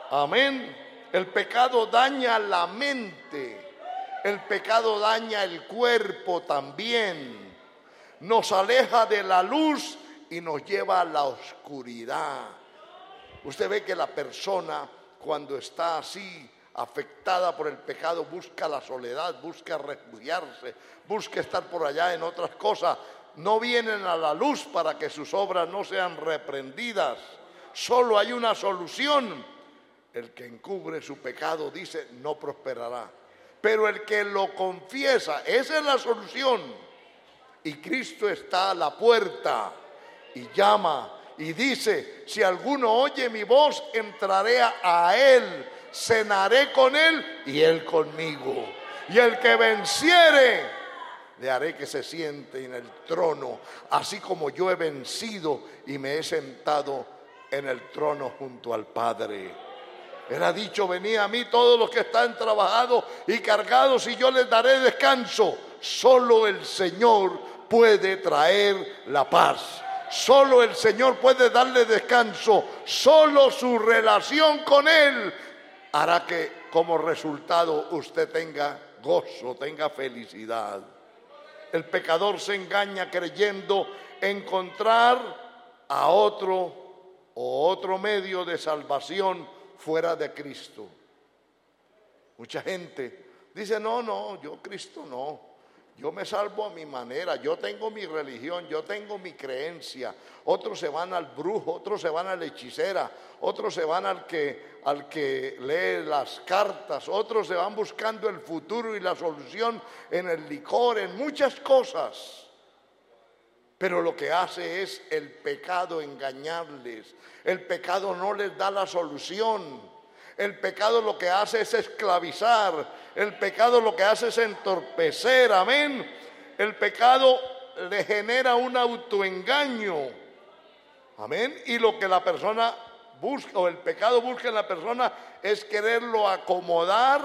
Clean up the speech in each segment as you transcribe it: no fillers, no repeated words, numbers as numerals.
Amén. El pecado daña la mente. El pecado daña el cuerpo también. Nos aleja de la luz y nos lleva a la oscuridad. Usted ve que la persona, cuando está así afectada por el pecado, busca la soledad, busca refugiarse, busca estar por allá en otras cosas. No vienen a la luz para que sus obras no sean reprendidas. Solo hay una solución. El que encubre su pecado, dice, no prosperará. Pero el que lo confiesa, esa es la solución. Y Cristo está a la puerta y llama y dice: si alguno oye mi voz, entraré a él, cenaré con él y él conmigo. Y el que venciere, le haré que se siente en el trono, así como yo he vencido y me he sentado en el trono junto al Padre. Él ha dicho: venid a mí todos los que están trabajados y cargados y yo les daré descanso. Solo el Señor puede traer la paz. Solo el Señor puede darle descanso. Solo su relación con Él hará que como resultado usted tenga gozo, tenga felicidad. El pecador se engaña creyendo encontrar a otro o otro medio de salvación fuera de Cristo. Mucha gente dice: no, yo Cristo no. Yo me salvo a mi manera, yo tengo mi religión, yo tengo mi creencia. Otros se van al brujo, otros se van a la hechicera, otros se van al que lee las cartas, otros se van buscando el futuro y la solución en el licor, en muchas cosas. Pero lo que hace es el pecado engañarles. El pecado no les da la solución. El pecado lo que hace es esclavizar. El pecado lo que hace es entorpecer. Amén. El pecado le genera un autoengaño. Amén. Y lo que la persona busca, o el pecado busca en la persona, es quererlo acomodar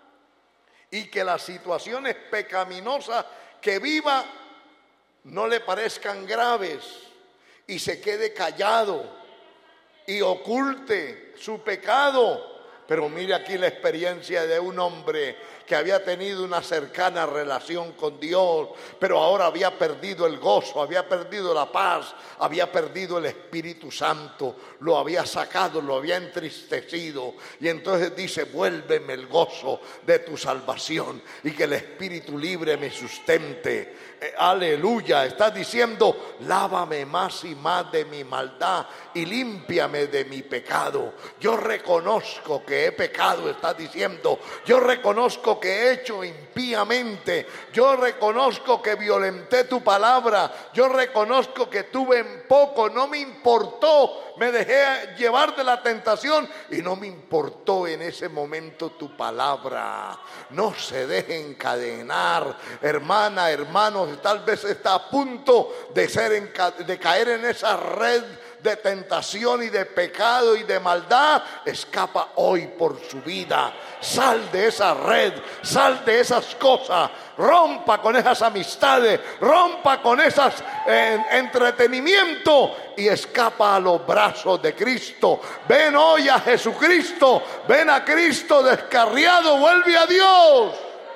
y que las situaciones pecaminosas que viva no le parezcan graves y se quede callado y oculte su pecado. Pero mire aquí la experiencia de un hombre que había tenido una cercana relación con Dios, pero ahora había perdido el gozo, había perdido la paz, había perdido el Espíritu Santo, lo había sacado, lo había entristecido. Y entonces dice: vuélveme el gozo de tu salvación y que el Espíritu libre me sustente. Aleluya. Está diciendo: lávame más y más de mi maldad y límpiame de mi pecado. Yo reconozco que he pecado, está diciendo. Yo reconozco que he hecho impíamente. Yo reconozco que violenté tu palabra. Yo reconozco que tuve en poco, no me importó. Me dejé llevar de la tentación y no me importó en ese momento tu palabra. No se deje encadenar, hermana, hermanos. Tal vez está a punto de caer en esa red de tentación y de pecado y de maldad. Escapa hoy por su vida. Sal de esa red, sal de esas cosas, rompa con esas amistades, rompa con esos entretenimientos y escapa a los brazos de Cristo. Ven hoy a Jesucristo, ven a Cristo descarriado, vuelve a Dios.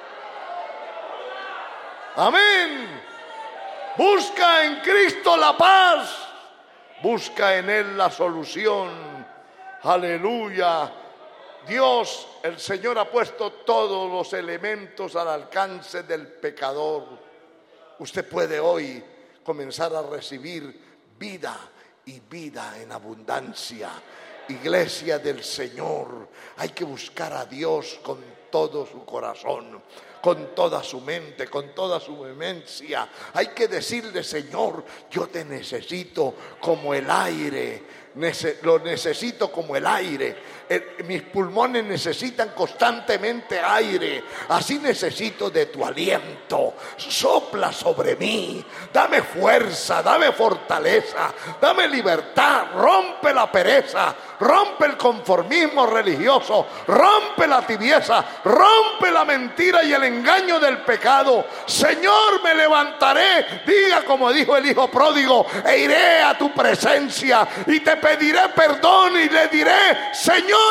Amén. Busca en Cristo la paz. Busca en Él la solución. Aleluya. Dios, el Señor, ha puesto todos los elementos al alcance del pecador. Usted puede hoy comenzar a recibir vida y vida en abundancia. Iglesia del Señor, hay que buscar a Dios con todo su corazón, con toda su mente, con toda su vehemencia. Hay que decirle: Señor, yo te necesito como el aire, lo necesito como el aire. Mis pulmones necesitan constantemente aire. Así necesito de tu aliento. Sopla sobre mí, dame fuerza, dame fortaleza, dame libertad. Rompe la pereza, rompe el conformismo religioso, rompe la tibieza, rompe la mentira y el engaño del pecado. Señor, me levantaré, diga como dijo el hijo pródigo, e iré a tu presencia y te pediré perdón y le diré: Señor,